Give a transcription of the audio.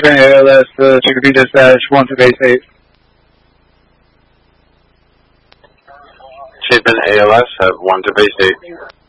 Chapin ALS, Chicopee dispatch, 1 to base 8. Chapin ALS, have 1 to base 8.